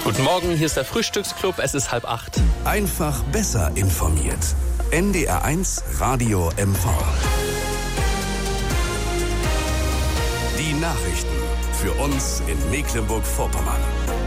Guten Morgen, hier ist der Frühstücksclub, es ist 7:30. Einfach besser informiert. NDR1 Radio MV. Die Nachrichten für uns in Mecklenburg-Vorpommern.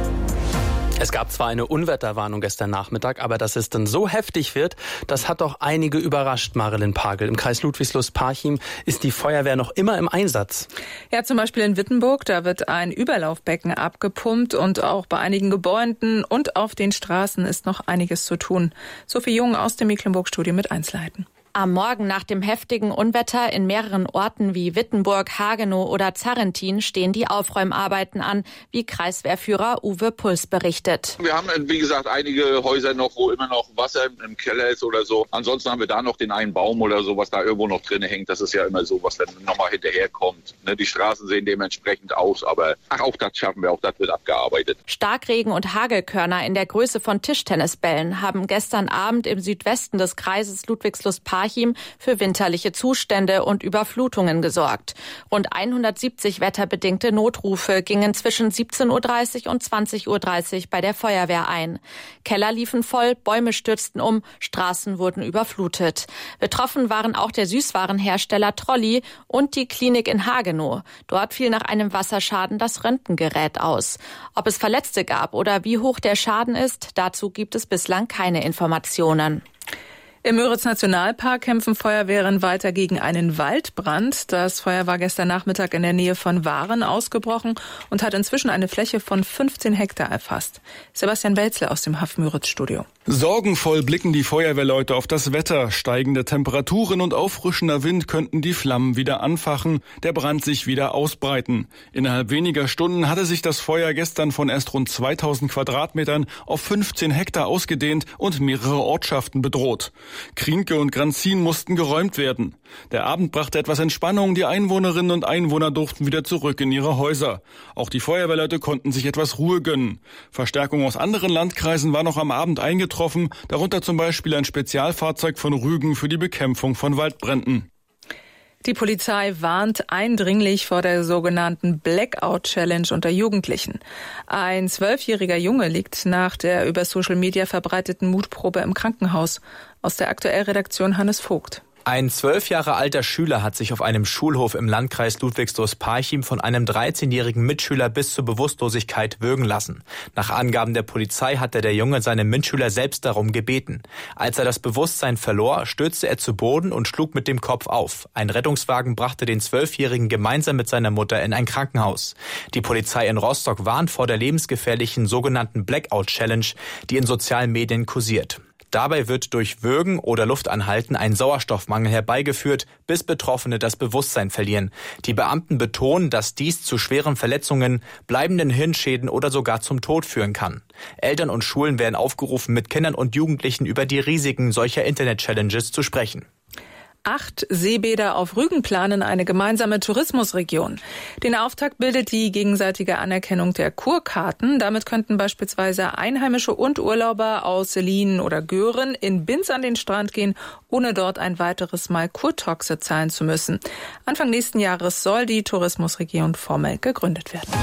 Es gab zwar eine Unwetterwarnung gestern Nachmittag, aber dass es dann so heftig wird, das hat doch einige überrascht, Marilyn Pagel. Im Kreis Ludwigslust-Parchim ist die Feuerwehr noch immer im Einsatz. Ja, zum Beispiel in Wittenburg, da wird ein Überlaufbecken abgepumpt und auch bei einigen Gebäuden und auf den Straßen ist noch einiges zu tun. Sophie Jung aus dem Mecklenburg-Studio mit Einzelheiten. Am Morgen nach dem heftigen Unwetter in mehreren Orten wie Wittenburg, Hagenow oder Zarrentin stehen die Aufräumarbeiten an, wie Kreiswehrführer Uwe Puls berichtet. Wir haben, wie gesagt, einige Häuser noch, wo immer noch Wasser im Keller ist oder so. Ansonsten haben wir da noch den einen Baum oder so, was da irgendwo noch drin hängt. Das ist ja immer so, was dann nochmal hinterherkommt. Die Straßen sehen dementsprechend aus, aber auch das schaffen wir, auch das wird abgearbeitet. Starkregen und Hagelkörner in der Größe von Tischtennisbällen haben gestern Abend im Südwesten des Kreises Ludwigslust-Parchim für winterliche Zustände und Überflutungen gesorgt. Rund 170 wetterbedingte Notrufe gingen zwischen 17:30 und 20:30 Uhr bei der Feuerwehr ein. Keller liefen voll, Bäume stürzten um, Straßen wurden überflutet. Betroffen waren auch der Süßwarenhersteller Trolli und die Klinik in Hagenow. Dort fiel nach einem Wasserschaden das Röntgengerät aus. Ob es Verletzte gab oder wie hoch der Schaden ist, dazu gibt es bislang keine Informationen. Im Müritz-Nationalpark kämpfen Feuerwehren weiter gegen einen Waldbrand. Das Feuer war gestern Nachmittag in der Nähe von Waren ausgebrochen und hat inzwischen eine Fläche von 15 Hektar erfasst. Sebastian Welzle aus dem Haff-Müritz-Studio. Sorgenvoll blicken die Feuerwehrleute auf das Wetter. Steigende Temperaturen und auffrischender Wind könnten die Flammen wieder anfachen, der Brand sich wieder ausbreiten. Innerhalb weniger Stunden hatte sich das Feuer gestern von erst rund 2000 Quadratmetern auf 15 Hektar ausgedehnt und mehrere Ortschaften bedroht. Krienke und Granzin mussten geräumt werden. Der Abend brachte etwas Entspannung. Die Einwohnerinnen und Einwohner durften wieder zurück in ihre Häuser. Auch die Feuerwehrleute konnten sich etwas Ruhe gönnen. Verstärkung aus anderen Landkreisen war noch am Abend eingetroffen, darunter zum Beispiel ein Spezialfahrzeug von Rügen für die Bekämpfung von Waldbränden. Die Polizei warnt eindringlich vor der sogenannten Blackout-Challenge unter Jugendlichen. Ein 12-jähriger Junge liegt nach der über Social Media verbreiteten Mutprobe im Krankenhaus. Aus der Aktuellredaktion Hannes Vogt. Ein 12 Jahre alter Schüler hat sich auf einem Schulhof im Landkreis Ludwigslust-Parchim von einem 13-jährigen Mitschüler bis zur Bewusstlosigkeit würgen lassen. Nach Angaben der Polizei hatte der Junge seinen Mitschüler selbst darum gebeten. Als er das Bewusstsein verlor, stürzte er zu Boden und schlug mit dem Kopf auf. Ein Rettungswagen brachte den 12-Jährigen gemeinsam mit seiner Mutter in ein Krankenhaus. Die Polizei in Rostock warnt vor der lebensgefährlichen sogenannten Blackout-Challenge, die in sozialen Medien kursiert. Dabei wird durch Würgen oder Luftanhalten ein Sauerstoffmangel herbeigeführt, bis Betroffene das Bewusstsein verlieren. Die Beamten betonen, dass dies zu schweren Verletzungen, bleibenden Hirnschäden oder sogar zum Tod führen kann. Eltern und Schulen werden aufgerufen, mit Kindern und Jugendlichen über die Risiken solcher Internet-Challenges zu sprechen. 8 Seebäder auf Rügen planen eine gemeinsame Tourismusregion. Den Auftakt bildet die gegenseitige Anerkennung der Kurkarten. Damit könnten beispielsweise Einheimische und Urlauber aus Selin oder Göhren in Binz an den Strand gehen, ohne dort ein weiteres Mal Kurtaxe zahlen zu müssen. Anfang nächsten Jahres soll die Tourismusregion formell gegründet werden.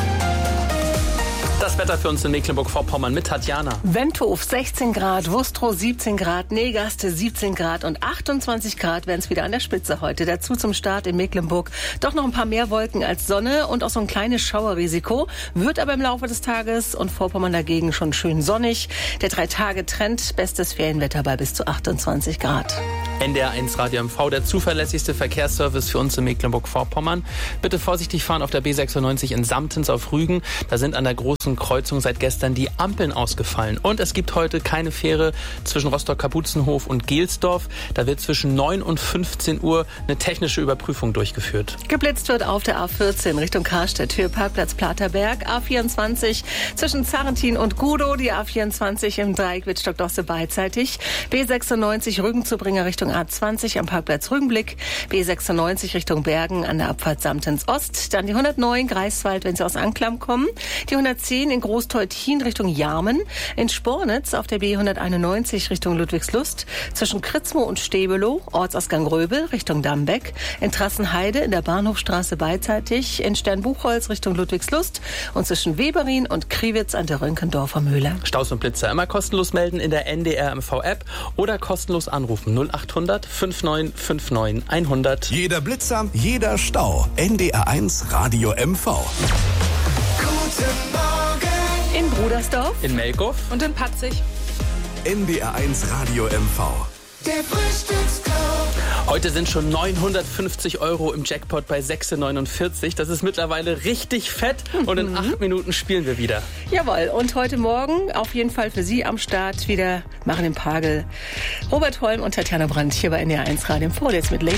Das Wetter für uns in Mecklenburg-Vorpommern mit Tatjana. Wentow 16 Grad, Wustrow 17 Grad, Negaste 17 Grad und 28 Grad werden es wieder an der Spitze heute. Dazu zum Start in Mecklenburg doch noch ein paar mehr Wolken als Sonne und auch so ein kleines Schauerrisiko. Wird aber im Laufe des Tages und Vorpommern dagegen schon schön sonnig. Der 3-Tage-Trend, bestes Ferienwetter bei bis zu 28 Grad. NDR1 Radio MV, der zuverlässigste Verkehrsservice für uns in Mecklenburg-Vorpommern. Bitte vorsichtig fahren auf der B96 in Samtens auf Rügen. Da sind an der großen Kreuzung seit gestern die Ampeln ausgefallen. Und es gibt heute keine Fähre zwischen Rostock-Kapuzenhof und Gelsdorf. Da wird zwischen 9 und 15 Uhr eine technische Überprüfung durchgeführt. Geblitzt wird auf der A14 Richtung Karstedt, Höhe Parkplatz Platerberg, A24 zwischen Zarrentin und Gudow, die A24 im Dreieck Wittstock-Dosse beidseitig, B96 Rügen zu Bringer Richtung Richtung A20 am Parkplatz Rügenblick, B96 Richtung Bergen an der Abfahrt Samtens Ost, dann die 109 Greifswald, wenn Sie aus Anklam kommen, die 110 in Großteutin Richtung Jarmen, in Spornitz auf der B191 Richtung Ludwigslust, zwischen Kritzmo und Stebelow, Ortsausgang Röbel Richtung Dambeck, in Trassenheide in der Bahnhofstraße beidseitig, in Sternbuchholz Richtung Ludwigslust und zwischen Weberin und Kriwitz an der Rönkendorfer Mühle. Staus und Blitzer immer kostenlos melden in der NDR MV-App oder kostenlos anrufen 0800 5959 100. Jeder Blitzer, jeder Stau. NDR1 Radio MV. Guten Morgen. In Brudersdorf, In Melkow Und in Patzig. NDR1 Radio MV. Der Frühstücksclub. Heute sind schon 950 € im Jackpot bei 6,49. Das ist mittlerweile richtig fett und in 8 Minuten spielen wir wieder. jawohl. Und heute Morgen auf jeden Fall für Sie am Start wieder machen den Pagel Robert Holm und Tatjana Brandt hier bei NDR1 Radio MV. Jetzt mit Late